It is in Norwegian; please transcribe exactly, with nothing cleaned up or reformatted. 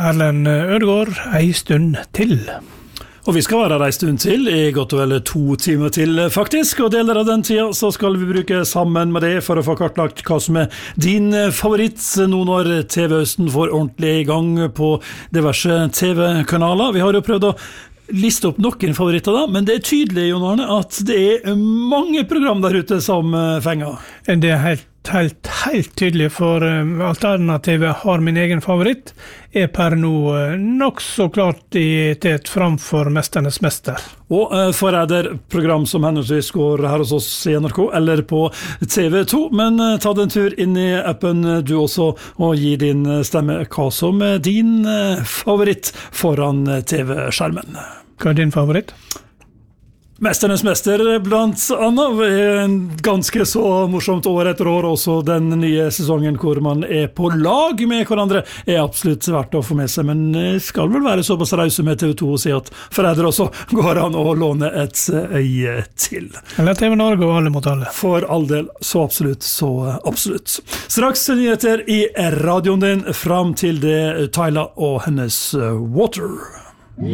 Erlend Ødegaard, ei stund til. Og vi skal være her en stund til, i godt og vel to timer til faktisk, og deler av den tida så skal vi bruke sammen med det for å få kartlagt hva som er din favoritt nå når T V-høsten får ordentlig i gang på diverse T V-kanaler. Vi har jo prøvd å liste opp noen favoritter da, men det er tydelig, Jon Arne, at det er mange program der ute som fenger. Det er helt, helt, helt tydelig, for Alternativet har min egen favoritt, er per nå nok så klart i tet framfor Mesternes Mester. Og uh, forræder-program som henholdsvis går her hos oss i N R K eller på T V to, men uh, ta den tur inn i appen du også, og gi din stemme hva som er din uh, favoritt foran T V-skjermen. Hva er din favoritt? Mesternes Mester blant annet er ganske så morsomt år etter år. Også den nye sesongen hvor man er på lag med hverandre er absolutt verdt å få med seg, men skal vel være såpass rause med T V to og si at forræder også går an å låne et øye til. Eller T V Norge og alle mot alle. For all del, så absolutt, så absolutt. Straks nyheter i radioen din, fram til det Tyla og hennes Water.